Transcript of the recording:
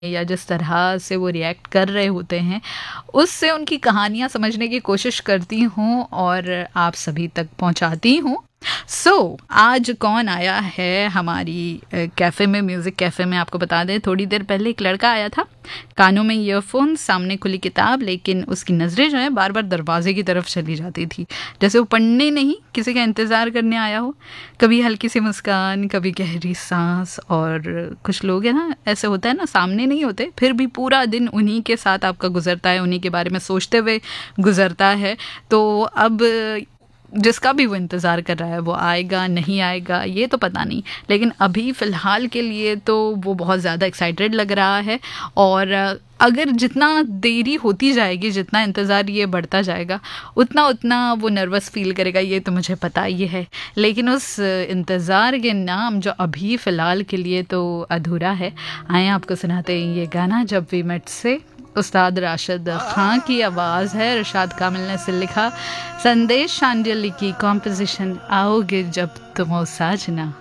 या जिस तरह से वो रिएक्ट कर रहे होते हैं, उससे उनकी कहानियाँ समझने की कोशिश करती हूँ और आप सभी तक पहुँचाती हूँ। आज कौन आया है हमारी कैफ़े में, म्यूज़िक कैफ़े में? आपको बता दें, थोड़ी देर पहले एक लड़का आया था, कानों में ईयरफोन, सामने खुली किताब, लेकिन उसकी नज़रें जो हैं बार बार दरवाजे की तरफ चली जाती थी, जैसे वो पढ़ने नहीं किसी का इंतज़ार करने आया हो। कभी हल्की सी मुस्कान, कभी गहरी सांस। और कुछ लोग हैं ना, ऐसे होता है ना, सामने नहीं होते फिर भी पूरा दिन उन्हीं के साथ आपका गुजरता है, उन्हीं के बारे में सोचते हुए गुजरता है। तो अब जिसका भी वो इंतज़ार कर रहा है, वो आएगा नहीं आएगा ये तो पता नहीं, लेकिन अभी फ़िलहाल के लिए तो वो बहुत ज़्यादा एक्साइटेड लग रहा है। और अगर जितना देरी होती जाएगी, जितना इंतज़ार ये बढ़ता जाएगा, उतना उतना वो नर्वस फ़ील करेगा, ये तो मुझे पता ही है। लेकिन उस इंतज़ार के नाम जो अभी फ़िलहाल के लिए तो अधूरा है, आए आपको सुनाते हैं ये गाना जब वी मेट से। उस्ताद राशिद खां की आवाज़ है, इरशाद कामिल ने इसे लिखा, संदेश शांडिल्य की कॉम्पोजिशन, आओगे जब तुम ओ साजना।